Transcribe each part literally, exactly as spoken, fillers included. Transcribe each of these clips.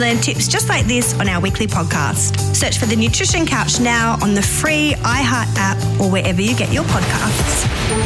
Learn tips just like this on our weekly podcast. Search for The Nutrition Couch now on the free iHeart app or wherever you get your podcasts.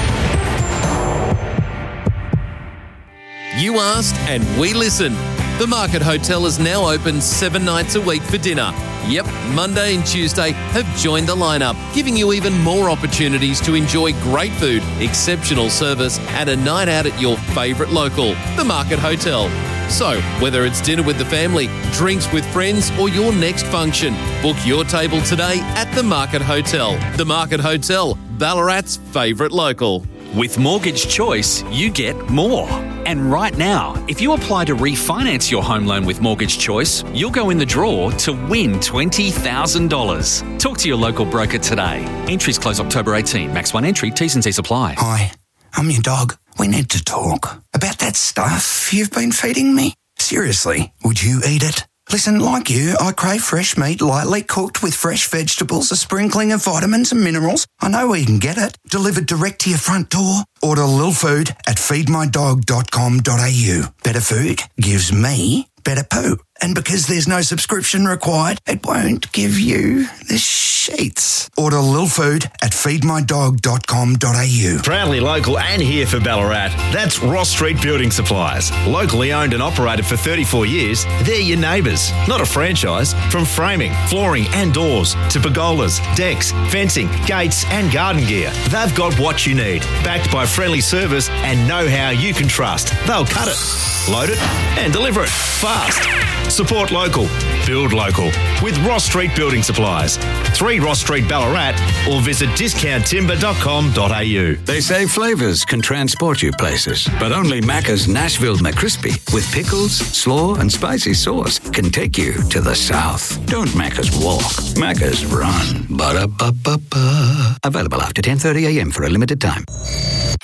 You asked and we listened. The Market Hotel is now open seven nights a week for dinner. Yep, Monday and Tuesday have joined the lineup, giving you even more opportunities to enjoy great food, exceptional service, and a night out at your favourite local, The Market Hotel. So, whether it's dinner with the family, drinks with friends, or your next function, book your table today at The Market Hotel. The Market Hotel, Ballarat's favourite local. With Mortgage Choice, you get more. And right now, if you apply to refinance your home loan with Mortgage Choice, you'll go in the draw to win twenty thousand dollars. Talk to your local broker today. Entries close October eighteenth. Max one entry. T's and C's apply. Hi, I'm your dog. We need to talk about that stuff you've been feeding me. Seriously, would you eat it? Listen, like you, I crave fresh meat lightly cooked with fresh vegetables, a sprinkling of vitamins and minerals. I know where you can get it. Delivered direct to your front door. Order Lil Food at feed my dog dot com dot a u. Better food gives me better poo. And because there's no subscription required, it won't give you the sheets. Order Lil Food at feed my dog dot com dot a u. Proudly local and here for Ballarat. That's Ross Street Building Supplies. Locally owned and operated for thirty-four years, they're your neighbours, not a franchise. From framing, flooring and doors to pergolas, decks, fencing, gates and garden gear, they've got what you need. Backed by friendly service and know-how you can trust. They'll cut it, load it and deliver it fast. Support local, build local with Ross Street Building Supplies. three Ross Street Ballarat or visit discount timber dot com dot a u. They say flavours can transport you places, but only Macca's Nashville McCrispy with pickles, slaw and spicy sauce can take you to the south. Don't Macca's walk, Macca's run. Ba-da-ba-ba-ba. Available after ten thirty a m for a limited time.